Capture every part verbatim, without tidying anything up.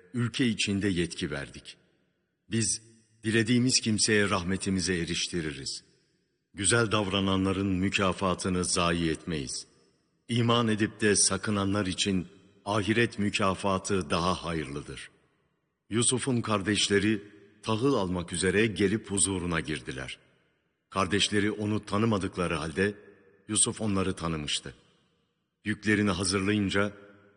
ülke içinde yetki verdik. Biz dilediğimiz kimseye rahmetimize eriştiririz. Güzel davrananların mükafatını zayi etmeyiz. İman edip de sakınanlar için ahiret mükafatı daha hayırlıdır. Yusuf'un kardeşleri tahıl almak üzere gelip huzuruna girdiler. Kardeşleri onu tanımadıkları halde Yusuf onları tanımıştı. Yüklerini hazırlayınca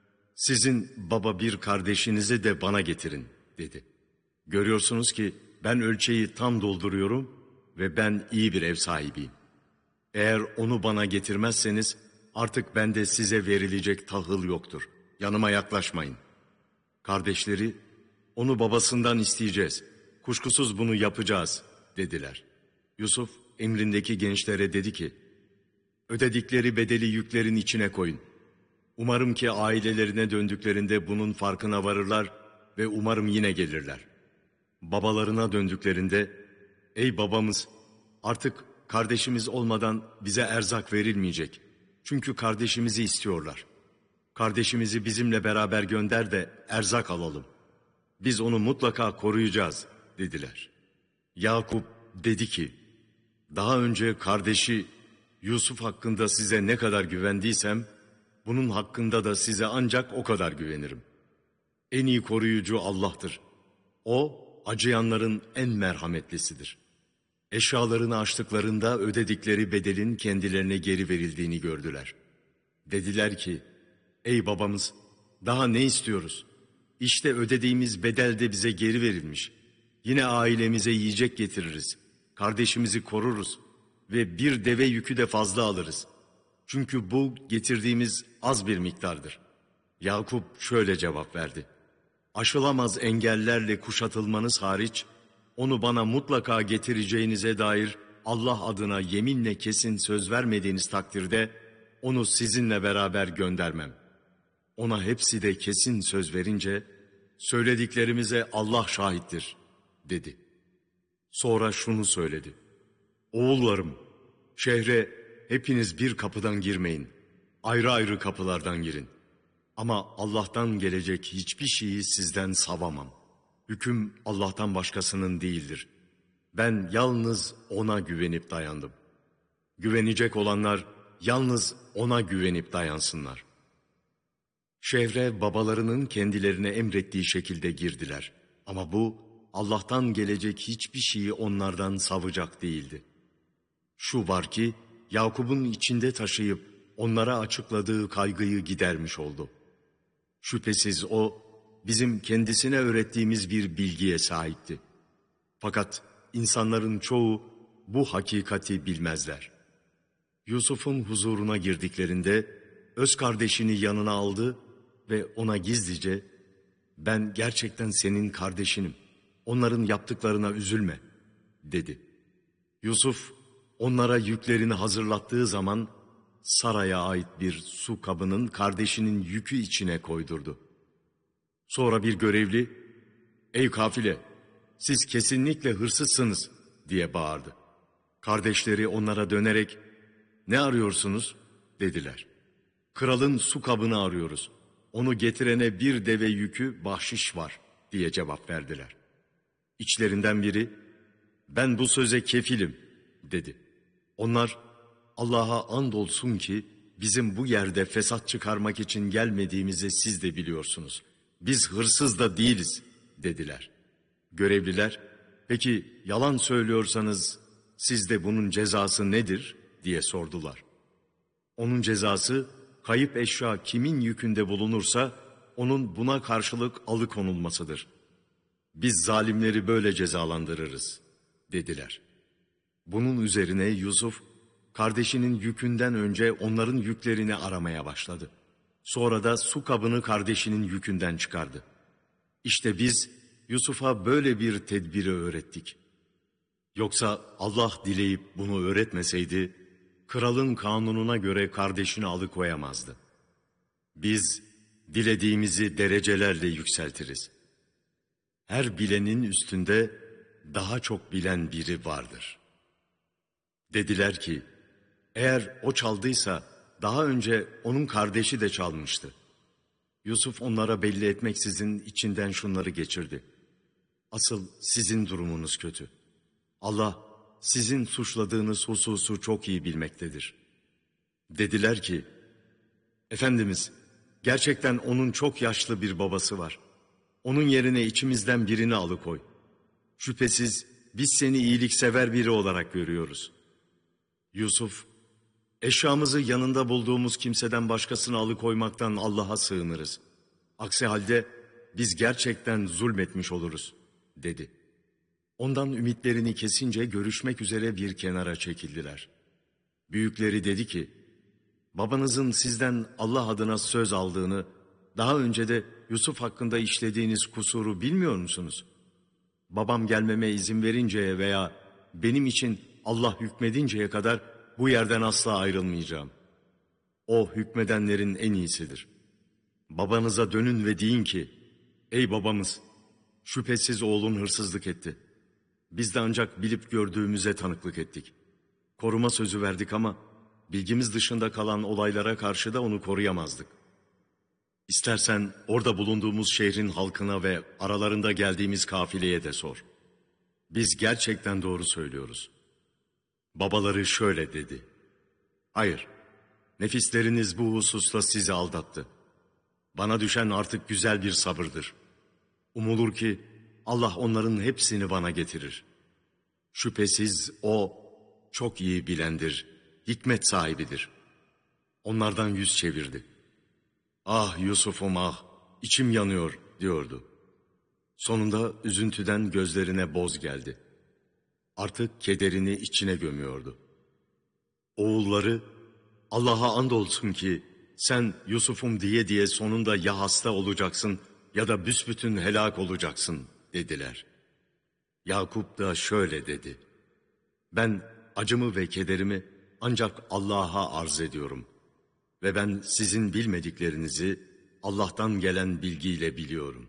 sizin baba bir kardeşinizi de bana getirin dedi. Görüyorsunuz ki ben ölçeği tam dolduruyorum ve ben iyi bir ev sahibiyim. Eğer onu bana getirmezseniz artık bende size verilecek tahıl yoktur. Yanıma yaklaşmayın. Kardeşleri onu babasından isteyeceğiz. Kuşkusuz bunu yapacağız dediler. Yusuf emrindeki gençlere dedi ki, ödedikleri bedeli yüklerin içine koyun. Umarım ki ailelerine döndüklerinde bunun farkına varırlar ve umarım yine gelirler. Babalarına döndüklerinde, ey babamız artık kardeşimiz olmadan bize erzak verilmeyecek. Çünkü kardeşimizi istiyorlar. Kardeşimizi bizimle beraber gönder de erzak alalım. Biz onu mutlaka koruyacağız dediler. Yakup dedi ki, daha önce kardeşi Yusuf hakkında size ne kadar güvendiysem, bunun hakkında da size ancak o kadar güvenirim. En iyi koruyucu Allah'tır. O, acıyanların en merhametlisidir. Eşyalarını açtıklarında ödedikleri bedelin kendilerine geri verildiğini gördüler. Dediler ki, ey babamız, daha ne istiyoruz? İşte ödediğimiz bedel de bize geri verilmiş. Yine ailemize yiyecek getiririz. Kardeşimizi koruruz ve bir deve yükü de fazla alırız. Çünkü bu getirdiğimiz az bir miktardır. Yakup şöyle cevap verdi. Aşılamaz engellerle kuşatılmanız hariç, onu bana mutlaka getireceğinize dair Allah adına yeminle kesin söz vermediğiniz takdirde, onu sizinle beraber göndermem. Ona hepsi de kesin söz verince, söylediklerimize Allah şahittir dedi. Sonra şunu söyledi. Oğullarım, şehre hepiniz bir kapıdan girmeyin. Ayrı ayrı kapılardan girin. Ama Allah'tan gelecek hiçbir şeyi sizden savamam. Hüküm Allah'tan başkasının değildir. Ben yalnız O'na güvenip dayandım. Güvenecek olanlar yalnız O'na güvenip dayansınlar. Şehre babalarının kendilerine emrettiği şekilde girdiler. Ama bu Allah'tan gelecek hiçbir şeyi onlardan savacak değildi. Şu var ki Yakup'un içinde taşıyıp onlara açıkladığı kaygıyı gidermiş oldu. Şüphesiz o bizim kendisine öğrettiğimiz bir bilgiye sahipti. Fakat insanların çoğu bu hakikati bilmezler. Yusuf'un huzuruna girdiklerinde öz kardeşini yanına aldı ve ona gizlice ben gerçekten senin kardeşinim. Onların yaptıklarına üzülme dedi. Yusuf onlara yüklerini hazırlattığı zaman saraya ait bir su kabının kardeşinin yükü içine koydurdu. Sonra bir görevli, ey kafile, siz kesinlikle hırsızsınız diye bağırdı. Kardeşleri onlara dönerek, ne arıyorsunuz dediler. Kralın su kabını arıyoruz. Onu getirene bir deve yükü bahşiş var diye cevap verdiler. İçlerinden biri, ben bu söze kefilim dedi. Onlar, Allah'a andolsun ki bizim bu yerde fesat çıkarmak için gelmediğimizi siz de biliyorsunuz. Biz hırsız da değiliz dediler. Görevliler, peki yalan söylüyorsanız sizde bunun cezası nedir diye sordular. Onun cezası kayıp eşya kimin yükünde bulunursa onun buna karşılık alıkonulmasıdır. Biz zalimleri böyle cezalandırırız dediler. Bunun üzerine Yusuf kardeşinin yükünden önce onların yüklerini aramaya başladı. Sonra da su kabını kardeşinin yükünden çıkardı. İşte biz Yusuf'a böyle bir tedbiri öğrettik. Yoksa Allah dileyip bunu öğretmeseydi, kralın kanununa göre kardeşini alıkoyamazdı. Biz dilediğimizi derecelerle yükseltiriz. Her bilenin üstünde daha çok bilen biri vardır. Dediler ki, eğer o çaldıysa daha önce onun kardeşi de çalmıştı. Yusuf onlara belli etmeksizin içinden şunları geçirdi: asıl sizin durumunuz kötü. Allah sizin suçladığınız hususu çok iyi bilmektedir. Dediler ki, Efendimiz, gerçekten onun çok yaşlı bir babası var. Onun yerine içimizden birini alıkoy. Şüphesiz biz seni iyiliksever biri olarak görüyoruz. Yusuf, eşyamızı yanında bulduğumuz kimseden başkasını alıkoymaktan Allah'a sığınırız. Aksi halde biz gerçekten zulmetmiş oluruz, dedi. Ondan ümitlerini kesince görüşmek üzere bir kenara çekildiler. Büyükleri dedi ki, babanızın sizden Allah adına söz aldığını, daha önce de Yusuf hakkında işlediğiniz kusuru bilmiyor musunuz? Babam gelmeme izin verinceye veya benim için Allah hükmedinceye kadar bu yerden asla ayrılmayacağım. O hükmedenlerin en iyisidir. Babanıza dönün ve deyin ki, ey babamız, şüphesiz oğlun hırsızlık etti. Biz de ancak bilip gördüğümüze tanıklık ettik. Koruma sözü verdik ama bilgimiz dışında kalan olaylara karşı da onu koruyamazdık. İstersen orada bulunduğumuz şehrin halkına ve aralarında geldiğimiz kafileye de sor. Biz gerçekten doğru söylüyoruz. Babaları şöyle dedi: hayır, nefisleriniz bu hususta sizi aldattı. Bana düşen artık güzel bir sabırdır. Umulur ki Allah onların hepsini bana getirir. Şüphesiz O çok iyi bilendir, hikmet sahibidir. Onlardan yüz çevirdi. Ah Yusuf'um ah, içim yanıyor diyordu. Sonunda üzüntüden gözlerine boz geldi. Artık kederini içine gömüyordu. Oğulları, Allah'a andolsun ki sen Yusuf'um diye diye sonunda ya hasta olacaksın ya da büsbütün helak olacaksın dediler. Yakup da şöyle dedi: ben acımı ve kederimi ancak Allah'a arz ediyorum. Ve ben sizin bilmediklerinizi Allah'tan gelen bilgiyle biliyorum.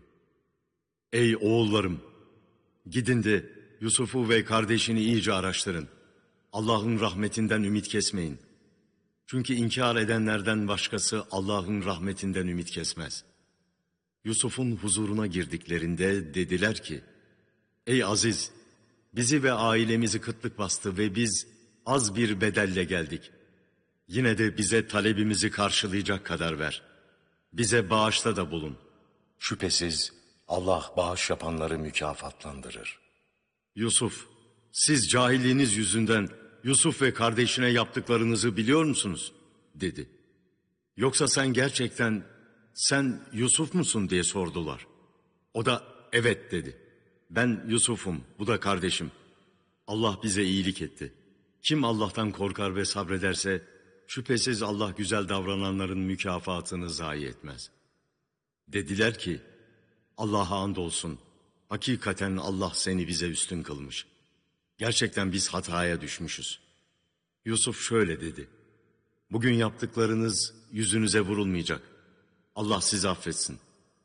Ey oğullarım! Gidin de Yusuf'u ve kardeşini iyice araştırın. Allah'ın rahmetinden ümit kesmeyin. Çünkü inkar edenlerden başkası Allah'ın rahmetinden ümit kesmez. Yusuf'un huzuruna girdiklerinde dediler ki, ey Aziz! Bizi ve ailemizi kıtlık bastı ve biz az bir bedelle geldik. Yine de bize talebimizi karşılayacak kadar ver. Bize bağışta da bulun. Şüphesiz Allah bağış yapanları mükafatlandırır. Yusuf, siz cahilliğiniz yüzünden Yusuf ve kardeşine yaptıklarınızı biliyor musunuz? Dedi. Yoksa sen gerçekten sen Yusuf musun diye sordular. O da evet dedi. Ben Yusuf'um, bu da kardeşim. Allah bize iyilik etti. Kim Allah'tan korkar ve sabrederse şüphesiz Allah güzel davrananların mükafatını zayi etmez. Dediler ki, Allah'a andolsun, hakikaten Allah seni bize üstün kılmış. Gerçekten biz hataya düşmüşüz. Yusuf şöyle dedi: bugün yaptıklarınız yüzünüze vurulmayacak. Allah sizi affetsin.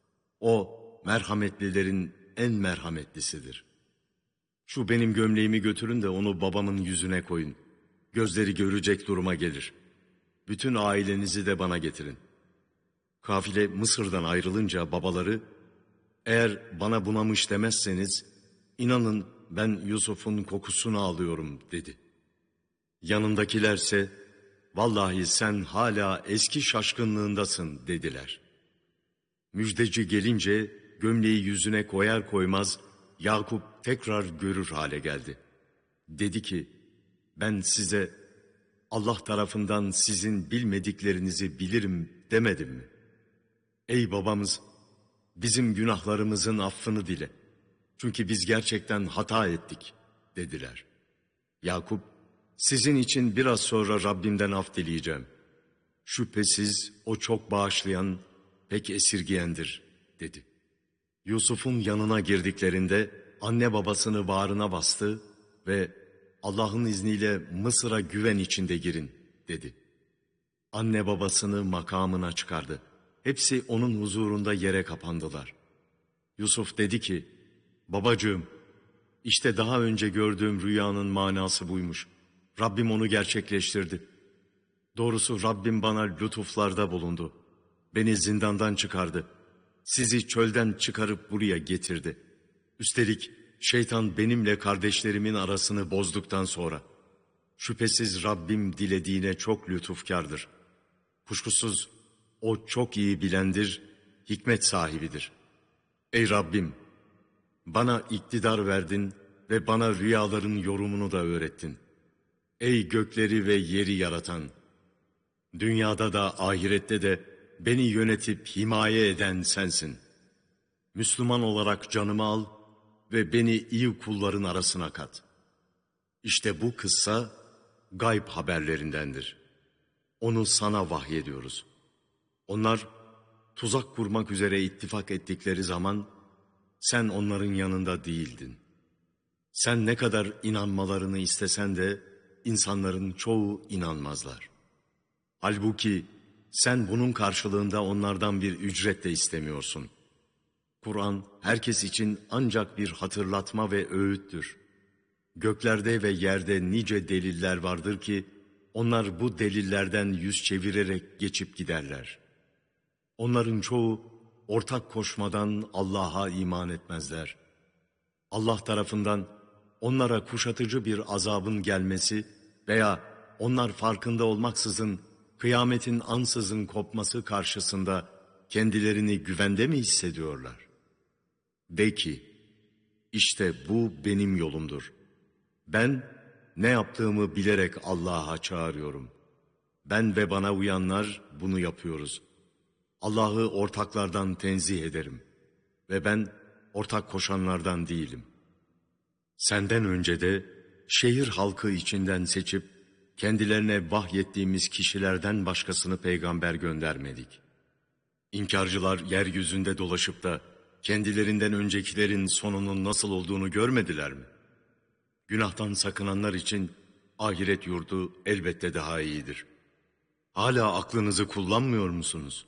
O merhametlilerin en merhametlisidir. Şu benim gömleğimi götürün de onu babamın yüzüne koyun. Gözleri görecek duruma gelir. Bütün ailenizi de bana getirin. Kafile Mısır'dan ayrılınca babaları, eğer bana bunamış demezseniz, inanın ben Yusuf'un kokusunu alıyorum dedi. Yanındakilerse, vallahi sen hala eski şaşkınlığındasın dediler. Müjdeci gelince gömleği yüzüne koyar koymaz Yakup tekrar görür hale geldi. Dedi ki, ben size Allah tarafından sizin bilmediklerinizi bilirim demedim mi? Ey babamız, bizim günahlarımızın affını dile. Çünkü biz gerçekten hata ettik dediler. Yakup, sizin için biraz sonra Rabbimden af dileyeceğim. Şüphesiz o çok bağışlayan, pek esirgiyendir dedi. Yusuf'un yanına girdiklerinde anne babasını bağrına bastı ve Allah'ın izniyle Mısır'a güven içinde girin dedi. Anne babasını makamına çıkardı. Hepsi onun huzurunda yere kapandılar. Yusuf dedi ki, babacığım, işte daha önce gördüğüm rüyanın manası buymuş. Rabbim onu gerçekleştirdi. Doğrusu Rabbim bana lütuflarda bulundu. Beni zindandan çıkardı. Sizi çölden çıkarıp buraya getirdi. Üstelik şeytan benimle kardeşlerimin arasını bozduktan sonra. Şüphesiz Rabbim dilediğine çok lütufkardır. Kuşkusuz o çok iyi bilendir, hikmet sahibidir. Ey Rabbim! Bana iktidar verdin ve bana rüyaların yorumunu da öğrettin. Ey gökleri ve yeri yaratan! Dünyada da ahirette de beni yönetip himaye eden sensin. Müslüman olarak canımı al ve beni iyi kulların arasına kat. İşte bu kıssa gayb haberlerindendir. Onu sana vahyediyoruz. Onlar tuzak kurmak üzere ittifak ettikleri zaman sen onların yanında değildin. Sen ne kadar inanmalarını istesen de insanların çoğu inanmazlar. Halbuki sen bunun karşılığında onlardan bir ücret de istemiyorsun. Kur'an herkes için ancak bir hatırlatma ve öğüttür. Göklerde ve yerde nice deliller vardır ki onlar bu delillerden yüz çevirerek geçip giderler. Onların çoğu ortak koşmadan Allah'a iman etmezler. Allah tarafından onlara kuşatıcı bir azabın gelmesi veya onlar farkında olmaksızın kıyametin ansızın kopması karşısında kendilerini güvende mi hissediyorlar? De ki, işte bu benim yolumdur. Ben ne yaptığımı bilerek Allah'a çağırıyorum. Ben ve bana uyanlar bunu yapıyoruz. Allah'ı ortaklardan tenzih ederim ve ben ortak koşanlardan değilim. Senden önce de şehir halkı içinden seçip kendilerine vahyettiğimiz kişilerden başkasını peygamber göndermedik. İnkarcılar yeryüzünde dolaşıp da kendilerinden öncekilerin sonunun nasıl olduğunu görmediler mi? Günahtan sakınanlar için ahiret yurdu elbette daha iyidir. Hala aklınızı kullanmıyor musunuz?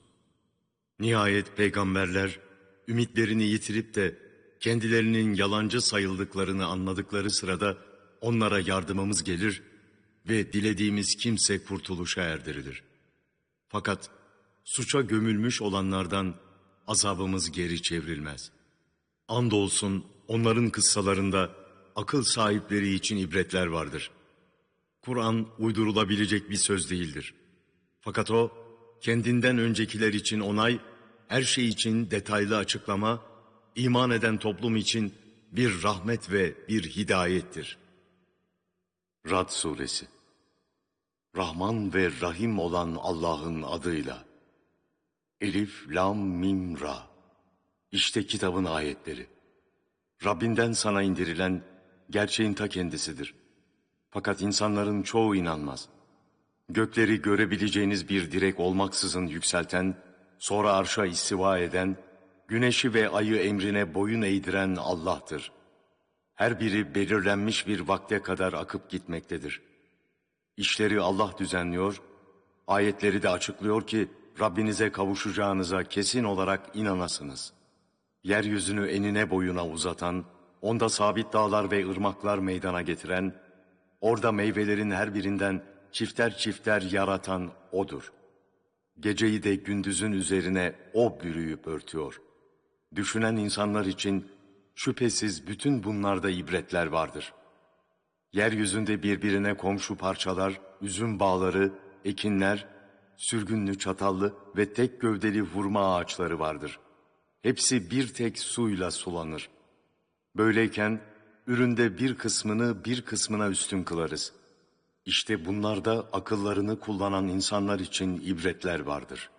Nihayet peygamberler ümitlerini yitirip de kendilerinin yalancı sayıldıklarını anladıkları sırada onlara yardımımız gelir ve dilediğimiz kimse kurtuluşa erdirilir. Fakat suça gömülmüş olanlardan azabımız geri çevrilmez. Andolsun onların kıssalarında akıl sahipleri için ibretler vardır. Kur'an uydurulabilecek bir söz değildir. Fakat o kendinden öncekiler için onay, her şey için detaylı açıklama, iman eden toplum için bir rahmet ve bir hidayettir. Rad Suresi. Rahman ve Rahim olan Allah'ın adıyla. Elif, Lam, Mim, Ra. İşte kitabın ayetleri. Rabbinden sana indirilen gerçeğin ta kendisidir. Fakat insanların çoğu inanmaz. Gökleri görebileceğiniz bir direk olmaksızın yükselten, sonra arşa istiva eden, güneşi ve ayı emrine boyun eğdiren Allah'tır. Her biri belirlenmiş bir vakte kadar akıp gitmektedir. İşleri Allah düzenliyor, ayetleri de açıklıyor ki Rabbinize kavuşacağınıza kesin olarak inanasınız. Yeryüzünü enine boyuna uzatan, onda sabit dağlar ve ırmaklar meydana getiren, orada meyvelerin her birinden çifter çifter yaratan O'dur. Geceyi de gündüzün üzerine O bürüyüp örtüyor. Düşünen insanlar için şüphesiz bütün bunlarda ibretler vardır. Yeryüzünde birbirine komşu parçalar, üzüm bağları, ekinler, sürgünlü çatallı ve tek gövdeli hurma ağaçları vardır. Hepsi bir tek suyla sulanır. Böyleyken üründe bir kısmını bir kısmına üstün kılarız. İşte bunlarda akıllarını kullanan insanlar için ibretler vardır.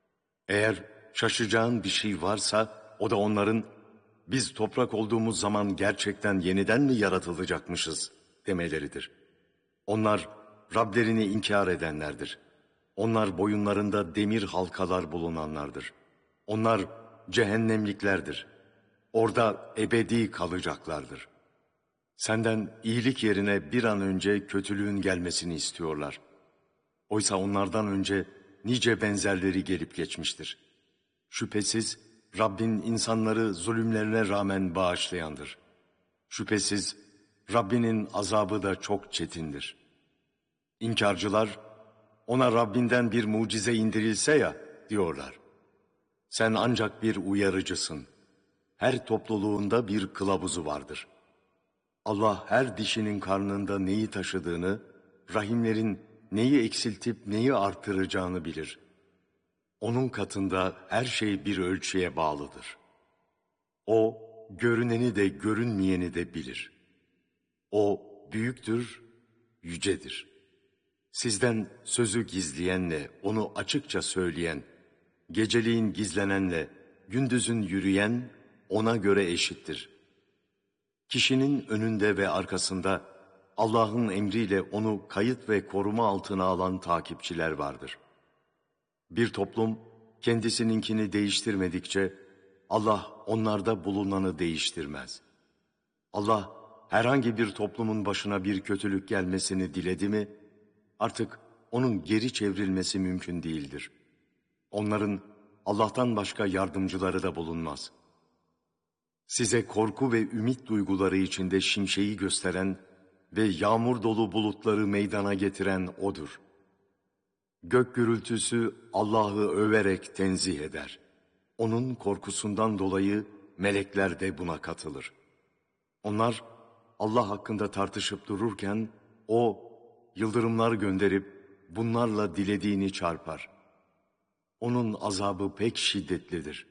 Eğer şaşacağın bir şey varsa o da onların biz toprak olduğumuz zaman gerçekten yeniden mi yaratılacakmışız demeleridir. Onlar Rablerini inkar edenlerdir. Onlar boyunlarında demir halkalar bulunanlardır. Onlar cehennemliklerdir. Orada ebedi kalacaklardır. Senden iyilik yerine bir an önce kötülüğün gelmesini istiyorlar. Oysa onlardan önce nice benzerleri gelip geçmiştir. Şüphesiz Rabbin insanları zulümlerine rağmen bağışlayandır. Şüphesiz Rabbinin azabı da çok çetindir. İnkarcılar, ona Rabbinden bir mucize indirilse ya diyorlar. Sen ancak bir uyarıcısın. Her topluluğunda bir kılavuzu vardır. Allah her dişinin karnında neyi taşıdığını, rahimlerin neyi eksiltip neyi artıracağını bilir. Onun katında her şey bir ölçüye bağlıdır. O, görüneni de görünmeyeni de bilir. O, büyüktür, yücedir. Sizden sözü gizleyenle, onu açıkça söyleyen, geceliğin gizlenenle, gündüzün yürüyen, ona göre eşittir. Kişinin önünde ve arkasında, Allah'ın emriyle onu kayıt ve koruma altına alan takipçiler vardır. Bir toplum, kendisininkini değiştirmedikçe, Allah onlarda bulunanı değiştirmez. Allah, herhangi bir toplumun başına bir kötülük gelmesini diledi mi, artık onun geri çevrilmesi mümkün değildir. Onların Allah'tan başka yardımcıları da bulunmaz. Size korku ve ümit duyguları içinde şimşeği gösteren ve yağmur dolu bulutları meydana getiren O'dur. Gök gürültüsü Allah'ı överek tenzih eder. Onun korkusundan dolayı melekler de buna katılır. Onlar Allah hakkında tartışıp dururken O yıldırımlar gönderip bunlarla dilediğini çarpar. Onun azabı pek şiddetlidir.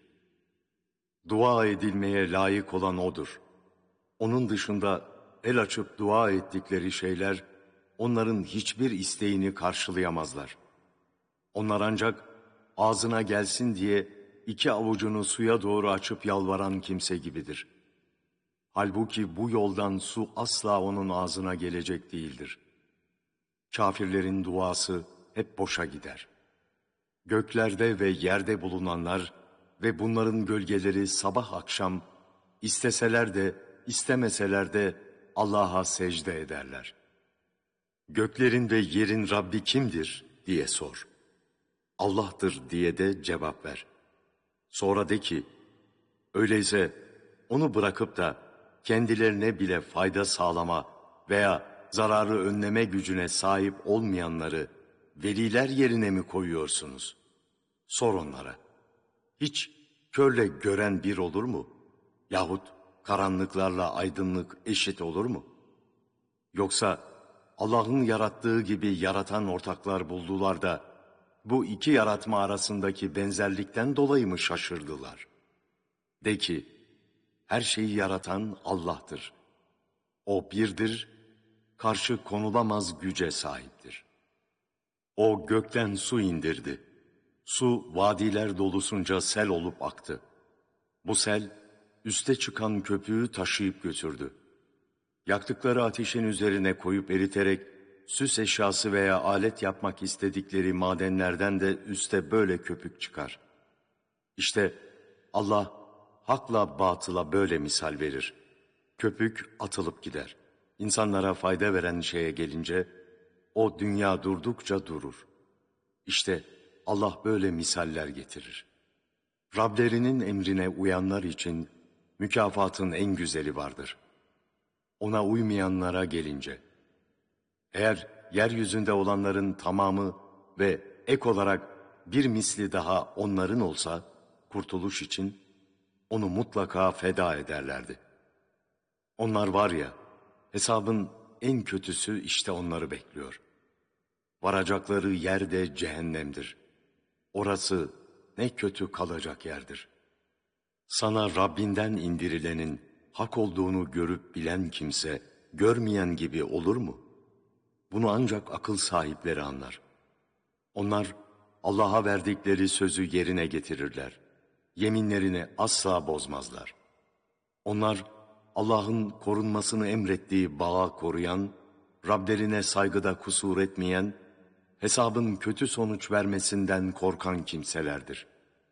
Dua edilmeye layık olan O'dur. Onun dışında el açıp dua ettikleri şeyler onların hiçbir isteğini karşılayamazlar. Onlar ancak ağzına gelsin diye iki avucunu suya doğru açıp yalvaran kimse gibidir. Halbuki bu yoldan su asla onun ağzına gelecek değildir. Kafirlerin duası hep boşa gider. Göklerde ve yerde bulunanlar ve bunların gölgeleri sabah akşam isteseler de istemeseler de Allah'a secde ederler. Göklerin ve yerin Rabbi kimdir diye sor. Allah'tır diye de cevap ver. Sonra de ki, öyleyse onu bırakıp da kendilerine bile fayda sağlama veya zararı önleme gücüne sahip olmayanları veliler yerine mi koyuyorsunuz? Sor onlara. Hiç körle gören bir olur mu? Yahut karanlıklarla aydınlık eşit olur mu? Yoksa Allah'ın yarattığı gibi yaratan ortaklar buldular da bu iki yaratma arasındaki benzerlikten dolayı mı şaşırdılar? De ki, her şeyi yaratan Allah'tır. O birdir, karşı konulamaz güce sahiptir. O gökten su indirdi. Su vadiler dolusunca sel olup aktı. Bu sel üste çıkan köpüğü taşıyıp götürdü. Yaktıkları ateşin üzerine koyup eriterek süs eşyası veya alet yapmak istedikleri madenlerden de üste böyle köpük çıkar. İşte Allah hakla batıla böyle misal verir. Köpük atılıp gider. İnsanlara fayda veren şeye gelince o dünya durdukça durur. İşte Allah böyle misaller getirir. Rablerinin emrine uyanlar için mükafatın en güzeli vardır. Ona uymayanlara gelince, eğer yeryüzünde olanların tamamı ve ek olarak bir misli daha onların olsa, kurtuluş için onu mutlaka feda ederlerdi. Onlar var ya, hesabın en kötüsü işte onları bekliyor. Varacakları yer de cehennemdir. Orası ne kötü kalacak yerdir. Sana Rabbinden indirilenin hak olduğunu görüp bilen kimse, görmeyen gibi olur mu? Bunu ancak akıl sahipleri anlar. Onlar Allah'a verdikleri sözü yerine getirirler. Yeminlerini asla bozmazlar. Onlar Allah'ın korunmasını emrettiği bağı koruyan, Rablerine saygıda kusur etmeyen, hesabın kötü sonuç vermesinden korkan kimselerdir.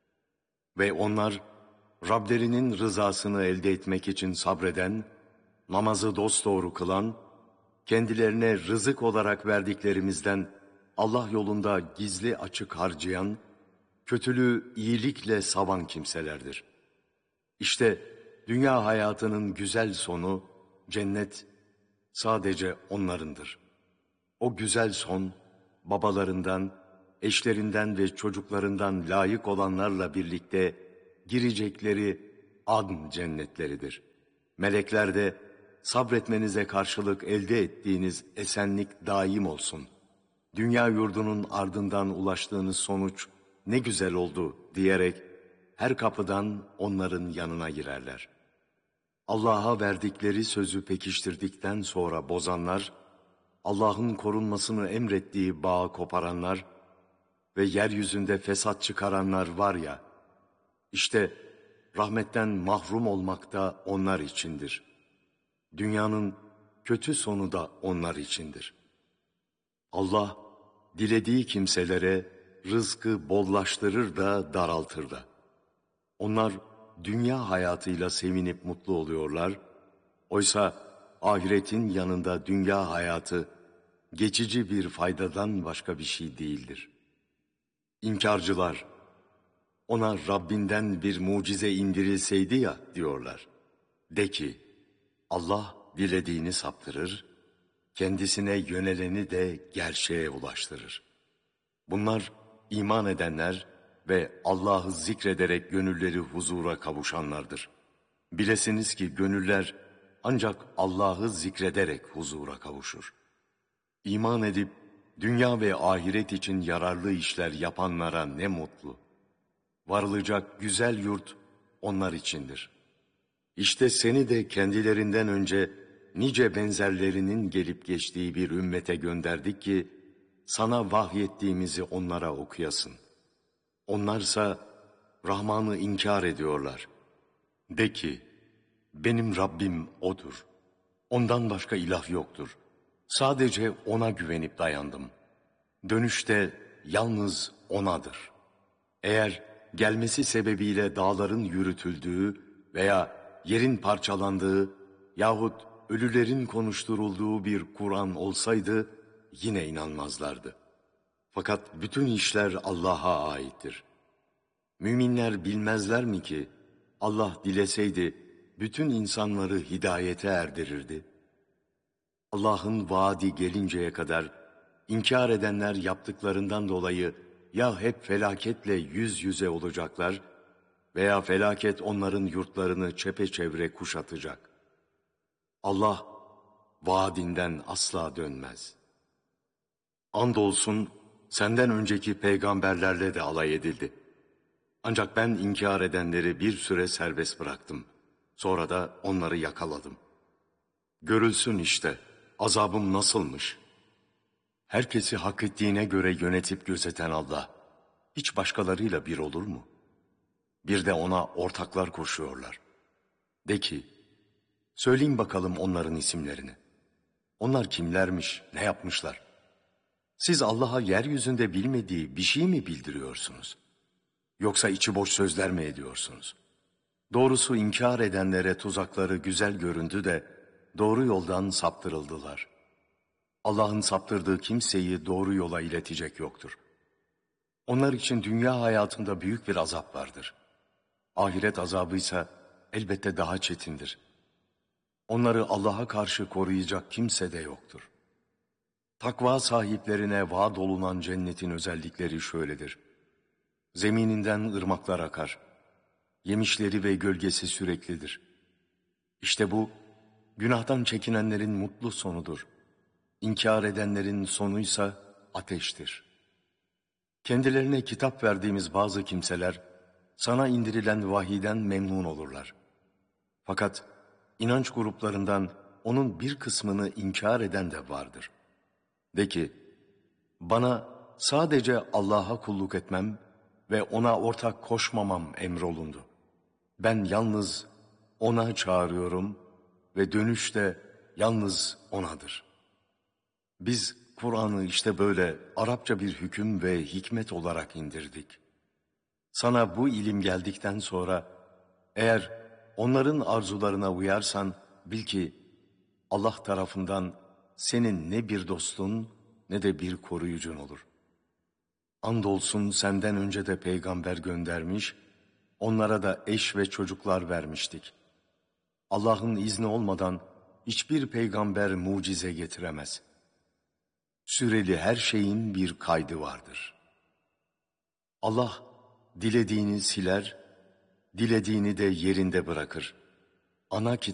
Ve onlar Rablerinin rızasını elde etmek için sabreden, namazı dosdoğru kılan, kendilerine rızık olarak verdiklerimizden Allah yolunda gizli açık harcayan, kötülüğü iyilikle savan kimselerdir. İşte dünya hayatının güzel sonu, cennet sadece onlarındır. O güzel son, babalarından, eşlerinden ve çocuklarından layık olanlarla birlikte girecekleri adn cennetleridir. Melekler de sabretmenize karşılık elde ettiğiniz esenlik daim olsun. Dünya yurdunun ardından ulaştığınız sonuç ne güzel oldu diyerek her kapıdan onların yanına girerler. Allah'a verdikleri sözü pekiştirdikten sonra bozanlar, Allah'ın korunmasını emrettiği bağı koparanlar ve yeryüzünde fesat çıkaranlar var ya, işte rahmetten mahrum olmak da onlar içindir. Dünyanın kötü sonu da onlar içindir. Allah, dilediği kimselere rızkı bollaştırır da daraltır da. Onlar dünya hayatıyla sevinip mutlu oluyorlar. Oysa ahiretin yanında dünya hayatı geçici bir faydadan başka bir şey değildir. İnkarcılar, ona Rabbinden bir mucize indirilseydi ya diyorlar. De ki, Allah dilediğini saptırır, kendisine yöneleni de gerçeğe ulaştırır. Bunlar iman edenler ve Allah'ı zikrederek gönülleri huzura kavuşanlardır. Bilesiniz ki gönüller ancak Allah'ı zikrederek huzura kavuşur. İman edip dünya ve ahiret için yararlı işler yapanlara ne mutlu. Varılacak güzel yurt onlar içindir. İşte seni de kendilerinden önce nice benzerlerinin gelip geçtiği bir ümmete gönderdik ki sana vahyettiğimizi onlara okuyasın. Onlarsa Rahman'ı inkar ediyorlar. De ki, benim Rabbim O'dur. Ondan başka ilah yoktur. Sadece O'na güvenip dayandım. Dönüşte yalnız O'nadır. Eğer gelmesi sebebiyle dağların yürütüldüğü veya yerin parçalandığı yahut ölülerin konuşturulduğu bir Kur'an olsaydı yine inanmazlardı. Fakat bütün işler Allah'a aittir. Müminler bilmezler mi ki Allah dileseydi bütün insanları hidayete erdirirdi? Allah'ın vaadi gelinceye kadar inkar edenler yaptıklarından dolayı ya hep felaketle yüz yüze olacaklar veya felaket onların yurtlarını çepeçevre kuşatacak. Allah vaadinden asla dönmez. Andolsun senden önceki peygamberlerle de alay edildi. Ancak ben inkar edenleri bir süre serbest bıraktım. Sonra da onları yakaladım. Görülsün işte azabım nasılmış. Herkesi hak ettiğine göre yönetip gözeten Allah, hiç başkalarıyla bir olur mu? Bir de ona ortaklar koşuyorlar. De ki, söyleyin bakalım onların isimlerini. Onlar kimlermiş, ne yapmışlar? Siz Allah'a yeryüzünde bilmediği bir şey mi bildiriyorsunuz? Yoksa içi boş sözler mi ediyorsunuz? Doğrusu inkar edenlere tuzakları güzel göründü de doğru yoldan saptırıldılar. Allah'ın saptırdığı kimseyi doğru yola iletecek yoktur. Onlar için dünya hayatında büyük bir azap vardır. Ahiret azabıysa elbette daha çetindir. Onları Allah'a karşı koruyacak kimse de yoktur. Takva sahiplerine vaad olunan cennetin özellikleri şöyledir. Zemininden ırmaklar akar. Yemişleri ve gölgesi süreklidir. İşte bu, günahtan çekinenlerin mutlu sonudur. İnkar edenlerin sonuysa ateştir. Kendilerine kitap verdiğimiz bazı kimseler, sana indirilen vahiyden memnun olurlar. Fakat inanç gruplarından onun bir kısmını inkar eden de vardır. De ki, bana sadece Allah'a kulluk etmem ve ona ortak koşmamam emrolundu. Ben yalnız ona çağırıyorum ve dönüş de yalnız onadır. Biz Kur'an'ı işte böyle Arapça bir hüküm ve hikmet olarak indirdik. Sana bu ilim geldikten sonra eğer onların arzularına uyarsan bil ki Allah tarafından senin ne bir dostun ne de bir koruyucun olur. Andolsun senden önce de peygamber göndermiş, onlara da eş ve çocuklar vermiştik. Allah'ın izni olmadan hiçbir peygamber mucize getiremez. Süreli her şeyin bir kaydı vardır. Allah dilediğini siler, dilediğini de yerinde bırakır. Ana